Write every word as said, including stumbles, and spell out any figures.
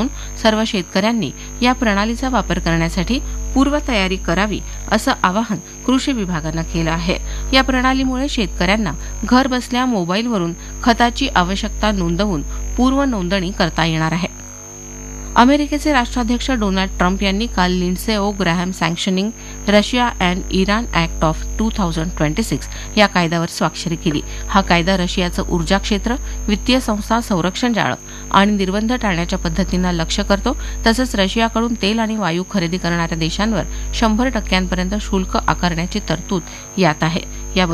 सर्व शेतकऱ्यांनी या प्रणालीचा वापर करण्यासाठी पूर्वतयारी करावी असं आवाहन कृषी विभागानं केलं आहे। या प्रणालीमुळे शेतकऱ्यांना घर बसल्या मोबाईलवरून खताची आवश्यकता नोंदवून पूर्व नोंदणी करता येणार आहे। अमेरिकेचे राष्ट्राध्यक्ष डोनाल्ड ट्रम्प यांनी काल Lindsey O Graham सँक्शनिंग Russia and Iran act of two thousand twenty six या कायद्यावर स्वाक्षरी केली। हा कायदा रशियाचं ऊर्जा क्षेत्र, वित्तीय संस्था, संरक्षण जाळं आणि निर्बंध टाळण्याच्या पद्धतींना लक्ष्य करतो। तसंच रशियाकडून तेल आणि वायू खरेदी करणाऱ्या देशांवर शंभर टक्क्यांपर्यंत शुल्क आकारण्याची तरतूद यात आहे।